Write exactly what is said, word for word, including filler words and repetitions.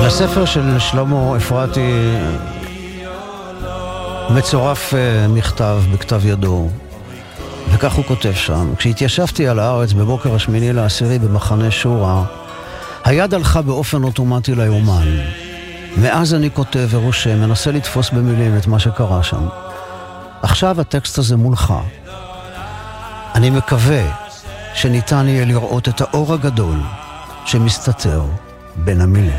בספר של שלמה אפרתי מצורף מכתב בכתב ידו, וכך הוא כותב שם: כשהתיישבתי על הארץ בבוקר השמיני לעשירי במחנה שורה, היד הלכה באופן אוטומטי ליומן. מאז אני כותב ורושם, מנסה לתפוס במילים את מה שקרה שם. עכשיו הטקסט הזה מולך. אני מקווה שניתן יהיה לראות את האור הגדול שמסתתר בין המילים.